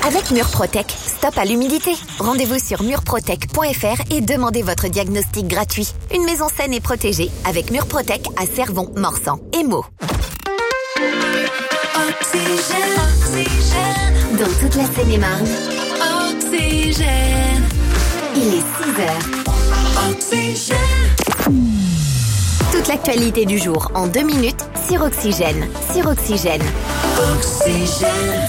Avec Murprotec, stop à l'humidité. Rendez-vous sur murprotec.fr et demandez votre diagnostic gratuit. Une maison saine et protégée avec Murprotec à Cervon, Morsan et Meaux. Oxygène, oxygène. Dans toute la Seine-et-Marne. Oxygène. Il est 6h. Oxygène. Toute l'actualité du jour en 2 minutes sur Oxygène. Sur Oxygène. Oxygène.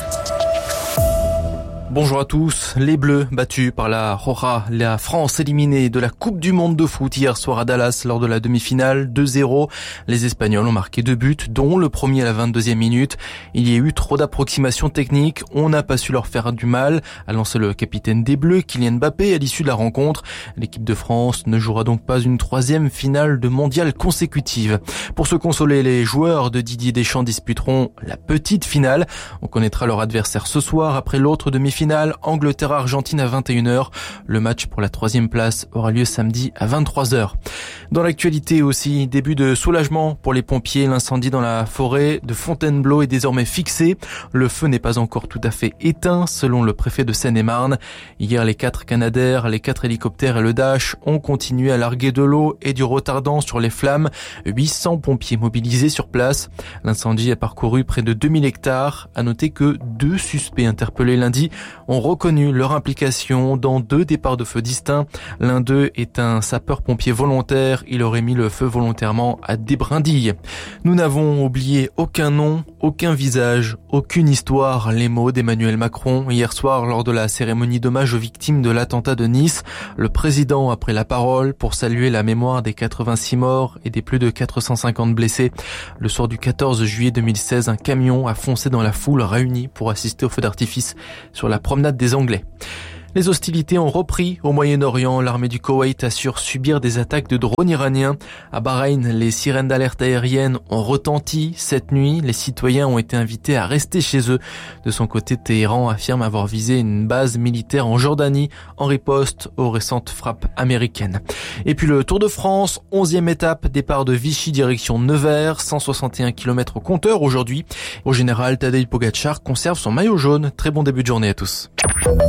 Bonjour à tous. Les Bleus battus par la Roja, la France éliminée de la Coupe du Monde de foot hier soir à Dallas lors de la demi-finale 2-0. Les Espagnols ont marqué 2 buts, dont le premier à la 22e minute. Il y a eu trop d'approximations techniques, on n'a pas su leur faire du mal, a lancé le capitaine des Bleus, Kylian Mbappé, à l'issue de la rencontre. L'équipe de France ne jouera donc pas une 3e finale de mondial consécutive. Pour se consoler, les joueurs de Didier Deschamps disputeront la petite finale. On connaîtra leur adversaire ce soir après l'autre demi-finale. Angleterre-Argentine à 21h. Le match pour la 3e place aura lieu samedi à 23h. Dans l'actualité aussi, début de soulagement pour les pompiers. L'incendie dans la forêt de Fontainebleau est désormais fixé. Le feu n'est pas encore tout à fait éteint, selon le préfet de Seine-et-Marne. Hier, les 4 Canadair, les 4 hélicoptères et le Dash ont continué à larguer de l'eau et du retardant sur les flammes. 800 pompiers mobilisés sur place. L'incendie a parcouru près de 2000 hectares. À noter que 2 suspects interpellés lundi ont reconnu leur implication dans 2 départs de feu distincts. L'un d'eux est un sapeur-pompier volontaire. Il aurait mis le feu volontairement à des brindilles. Nous n'avons oublié aucun nom, aucun visage, aucune histoire. Les mots d'Emmanuel Macron hier soir lors de la cérémonie d'hommage aux victimes de l'attentat de Nice. Le président a pris la parole pour saluer la mémoire des 86 morts et des plus de 450 blessés. Le soir du 14 juillet 2016, un camion a foncé dans la foule réunie pour assister au feu d'artifice sur la promenade des Anglais. Les hostilités ont repris au Moyen-Orient. L'armée du Koweït assure subir des attaques de drones iraniens. À Bahreïn, les sirènes d'alerte aérienne ont retenti. Cette nuit, les citoyens ont été invités à rester chez eux. De son côté, Téhéran affirme avoir visé une base militaire en Jordanie en riposte aux récentes frappes américaines. Et puis le Tour de France, 11e étape, départ de Vichy direction Nevers, 161 km au compteur aujourd'hui. Au général, Tadej Pogačar conserve son maillot jaune. Très bon début de journée à tous.